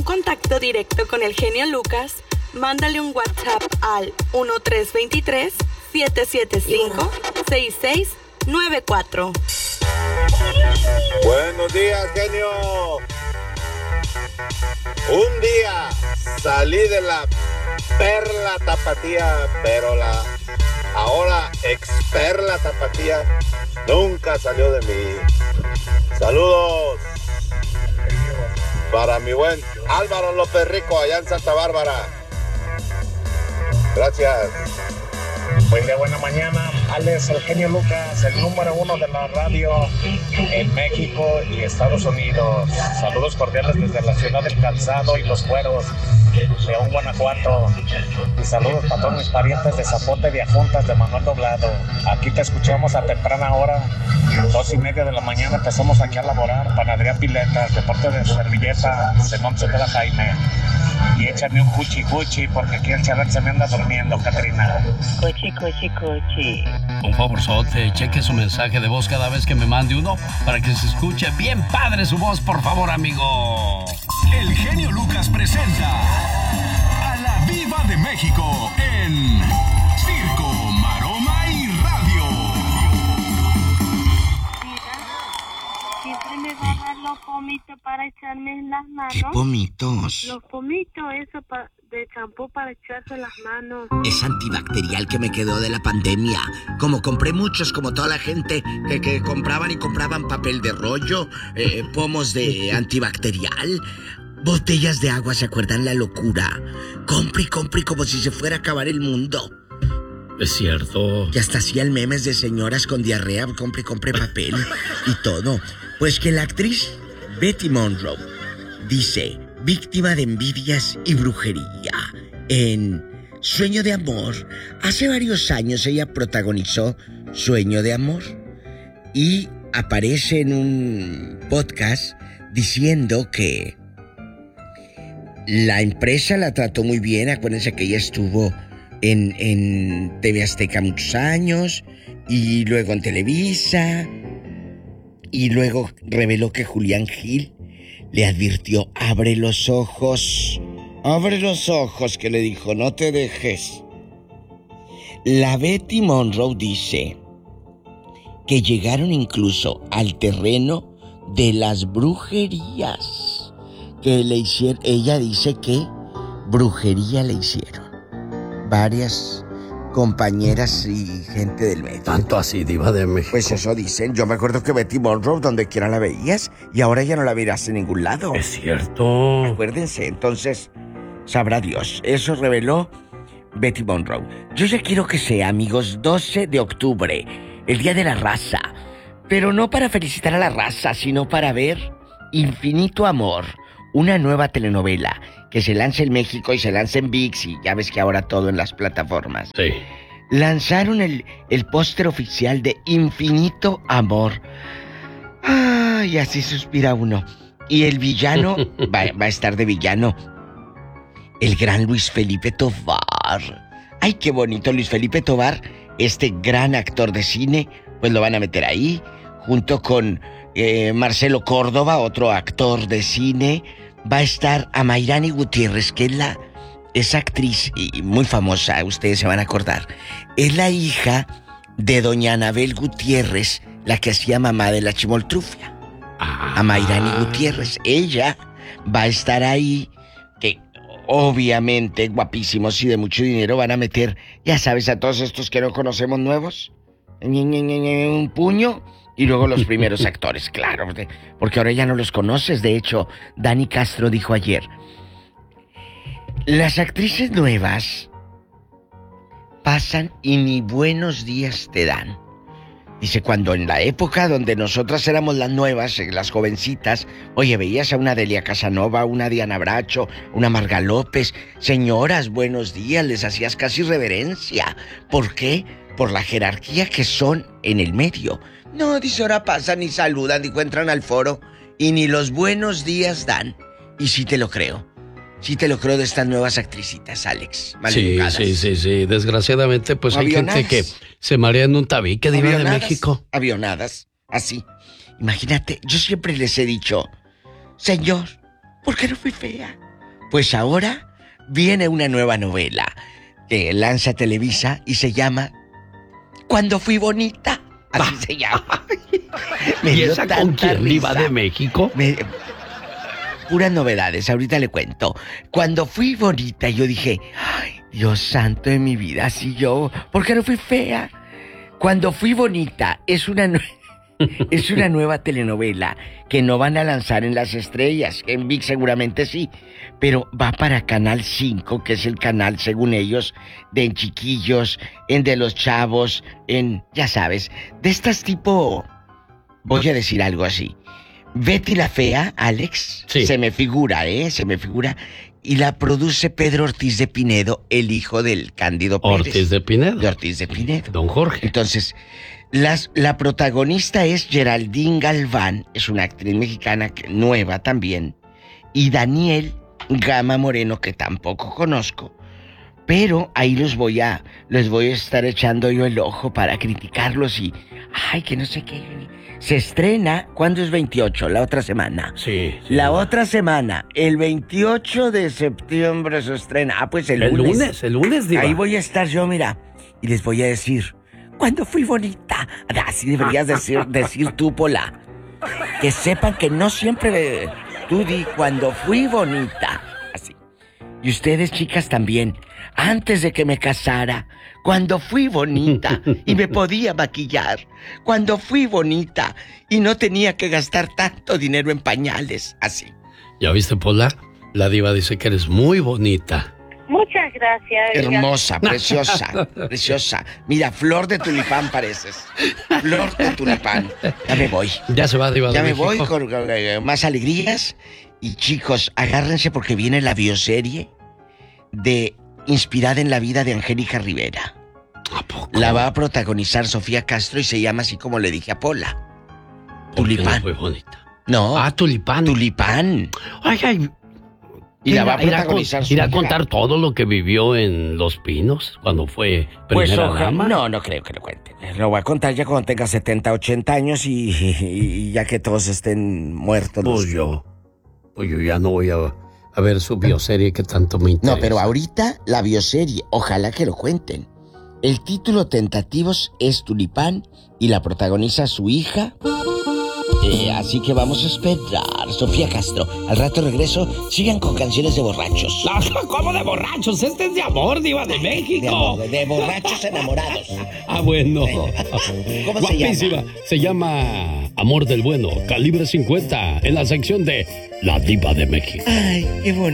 Contacto directo con el genio Lucas, mándale un WhatsApp al 1323-775-6694. Buenos días, genio. Un día salí de la Perla Tapatía, pero la ahora ex-Perla Tapatía nunca salió de mí. Saludos para mi buen Álvaro López Rico allá en Santa Bárbara. Gracias. Buen día, buena mañana. Alex, el genio Lucas, el número 1 de la radio en México y Estados Unidos. Saludos cordiales desde la ciudad del Calzado y los Cueros, León, Guanajuato. Y saludos para todos mis parientes de Zapote, de Ajuntas, de Manuel Doblado. Aquí te escuchamos a temprana hora, 2:30 de la mañana. Empezamos aquí a laborar. Panadería Piletas, deporte de servilleta, Zenón Cepeda Jaime. Y échame un cuchi porque aquí el chaval se me anda durmiendo, Catrina. Cuchi. Un favorzote, cheque su mensaje de voz cada vez que me mande uno para que se escuche bien padre su voz, por favor, amigo. El genio Lucas presenta a la Viva de México en Circo, Maroma y Radio. Siempre me va a dar los pomitos para echarme en las manos. ¿Qué pomitos? Los pomitos, eso de champú para echarse las manos. Es antibacterial que me quedó de la pandemia. Como compré muchos, como toda la gente que compraban papel de rollo, pomos de antibacterial, botellas de agua, ¿se acuerdan la locura? Compre como si se fuera a acabar el mundo. Es cierto. Y hasta hacían memes de señoras con diarrea, compre papel y todo. Pues que la actriz Betty Monroe dice, víctima de envidias y brujería en Sueño de Amor. Hace varios años ella protagonizó Sueño de Amor y aparece en un podcast diciendo que la empresa la trató muy bien. Acuérdense que ella estuvo en TV Azteca muchos años y luego en Televisa, y luego reveló que Julián Gil le advirtió, abre los ojos, que le dijo, no te dejes. La Betty Monroe dice que llegaron incluso al terreno de las brujerías que le hicieron. Ella dice que brujería le hicieron varias compañeras y gente del medio. Tanto así, Diva de México. Pues eso dicen. Yo me acuerdo que Betty Monroe, donde quiera la veías, y ahora ya no la verás en ningún lado. Es cierto. Acuérdense, entonces, sabrá Dios. Eso reveló Betty Monroe. Yo ya quiero que sea, amigos, 12 de octubre, el Día de la Raza. Pero no para felicitar a la raza, sino para ver Infinito Amor, una nueva telenovela que se lanza en México y se lanza en ViX, y ya ves que ahora todo en las plataformas. Sí. Lanzaron el póster oficial de Infinito Amor. Ay, así suspira uno. Y el villano va a estar de villano el gran Luis Felipe Tovar. Ay, qué bonito Luis Felipe Tovar, este gran actor de cine, pues lo van a meter ahí, junto con Marcelo Córdoba, otro actor de cine. Va a estar Amairani Gutiérrez, que es actriz y muy famosa, ustedes se van a acordar. Es la hija de doña Anabel Gutiérrez, la que hacía mamá de la Chimoltrufia. Amairani Gutiérrez. Ella va a estar ahí, que obviamente guapísimos y de mucho dinero van a meter, ya sabes, a todos estos que no conocemos nuevos, un puño. Y luego los primeros actores, claro, porque ahora ya no los conoces. De hecho, Dani Castro dijo ayer, las actrices nuevas pasan y ni buenos días te dan. Dice, cuando en la época donde nosotras éramos las nuevas, las jovencitas, oye, veías a una Delia Casanova, una Diana Bracho, una Marga López, señoras, buenos días, les hacías casi reverencia. ¿Por qué? Por la jerarquía que son en el medio. No, dice, ahora pasan, ni saludan, ni entran al foro, y ni los buenos días dan. Y sí te lo creo. Sí te lo creo de estas nuevas actricitas, Alex. Sí. Desgraciadamente, pues hay gente que se marea en un tabique, Diva de México. Avionadas, así. Imagínate, yo siempre les he dicho, señor, ¿por qué no fui fea? Pues ahora viene una nueva novela que lanza Televisa y se llama Cuando fui bonita. Así se llama. ¿Y esa con quién, Diva de México? Puras novedades, ahorita le cuento. Cuando fui bonita, yo dije, ay, Dios santo de mi vida, así yo, ¿por qué no fui fea? Cuando fui bonita, es una nueva telenovela que no van a lanzar en Las Estrellas, en ViX seguramente sí, pero va para Canal 5, que es el canal, según ellos, de En Chiquillos, en De los Chavos, en, ya sabes, de estas tipo, voy a decir algo así. Betty la Fea, Alex, sí. Se me figura, y la produce Pedro Ortiz de Pinedo, el hijo del Cándido Pérez. Ortiz de Pinedo. De Ortiz de Pinedo. Don Jorge. Entonces, la protagonista es Geraldine Galván, es una actriz mexicana nueva también, y Daniel Gama Moreno, que tampoco conozco, pero ahí les voy a estar echando yo el ojo para criticarlos y, ay, que no sé qué. Se estrena, ¿cuándo es 28? La otra semana. Sí. La otra semana, el 28 de septiembre se estrena. Ah, pues el lunes. El lunes, Diva. Ahí voy a estar yo, mira, y les voy a decir, cuando fui bonita. Así deberías decir tú, Pola. Que sepan que no siempre tú di cuando fui bonita. Así. Y ustedes, chicas, también. Antes de que me casara, cuando fui bonita y me podía maquillar, cuando fui bonita y no tenía que gastar tanto dinero en pañales, así. ¿Ya viste, Pola? La Diva dice que eres muy bonita. Muchas gracias. Hermosa, preciosa, preciosa. Mira, flor de tulipán pareces. Flor de tulipán. Ya me voy. Ya se va, Diva de Ya me México. voy con más alegrías. Y chicos, agárrense porque viene la bioserie inspirada en la vida de Angélica Rivera. ¿A poco? La va a protagonizar Sofía Castro y se llama así como le dije a Pola. Tulipán. Muy bonita. No. Tulipán. Tulipán. Ay. Y la va a protagonizar ¿Irá a su hija. contar todo lo que vivió en Los Pinos cuando fue primera dama? No creo que lo cuente. Lo voy a contar ya cuando tenga 70, 80 años y ya que todos estén muertos. Pues yo ya no voy a ver su bioserie que tanto me interesa. No, pero ahorita la bioserie, ojalá que lo cuenten. El título tentativos es Tulipán y la protagoniza su hija. Así que vamos a esperar. Sofía Castro, al rato regreso. Sigan con canciones de borrachos. ¿Cómo de borrachos? Este es de amor, Diva de México. De borrachos enamorados. Bueno. ¿Cómo Guapísima. se llama? Se llama Amor del Bueno, calibre 50, en la sección de La Diva de México. Ay, qué bonito.